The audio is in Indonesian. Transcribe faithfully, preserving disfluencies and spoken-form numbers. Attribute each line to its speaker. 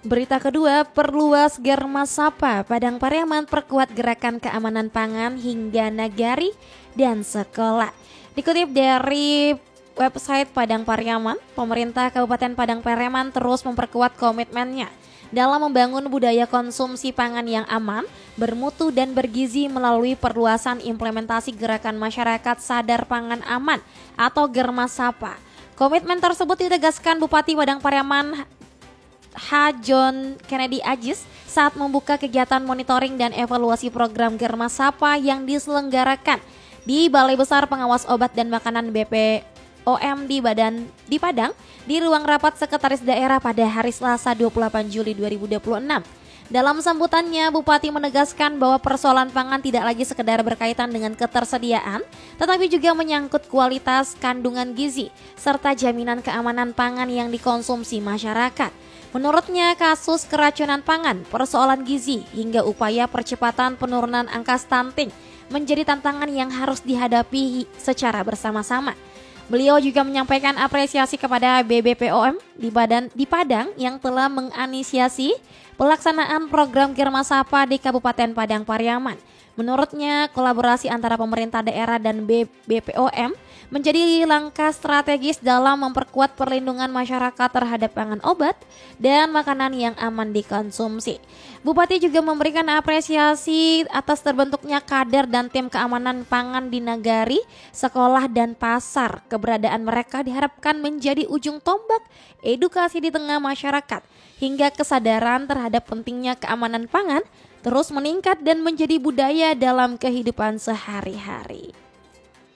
Speaker 1: Berita kedua, perluas Germas Sapa, Padang Pariaman perkuat gerakan keamanan pangan hingga nagari dan sekolah. Dikutip dari website Padang Pariaman, pemerintah Kabupaten Padang Pariaman terus memperkuat komitmennya dalam membangun budaya konsumsi pangan yang aman, bermutu dan bergizi melalui perluasan implementasi gerakan masyarakat sadar pangan aman atau Germas Sapa. Komitmen tersebut ditegaskan Bupati Padang Pariaman H. John Kennedy Ajis saat membuka kegiatan monitoring dan evaluasi program Germas Sapa yang diselenggarakan di Balai Besar Pengawas Obat dan Makanan B P O M di Badan di Padang di ruang rapat Sekretaris Daerah pada hari Selasa dua puluh delapan Juli dua ribu dua puluh enam. Dalam sambutannya, Bupati menegaskan bahwa persoalan pangan tidak lagi sekedar berkaitan dengan ketersediaan, tetapi juga menyangkut kualitas, kandungan gizi, serta jaminan keamanan pangan yang dikonsumsi masyarakat. Menurutnya, kasus keracunan pangan, persoalan gizi, hingga upaya percepatan penurunan angka stunting menjadi tantangan yang harus dihadapi secara bersama-sama. Beliau juga menyampaikan apresiasi kepada B B P O M di Badan di Padang yang telah menginisiasi pelaksanaan program Germas Sapa di Kabupaten Padang Pariaman. Menurutnya, kolaborasi antara pemerintah daerah dan B P O M menjadi langkah strategis dalam memperkuat perlindungan masyarakat terhadap pangan obat dan makanan yang aman dikonsumsi. Bupati juga memberikan apresiasi atas terbentuknya kader dan tim keamanan pangan di nagari, sekolah, dan pasar. Keberadaan mereka diharapkan menjadi ujung tombak edukasi di tengah masyarakat hingga kesadaran terhadap pentingnya keamanan pangan terus meningkat dan menjadi budaya dalam kehidupan sehari-hari.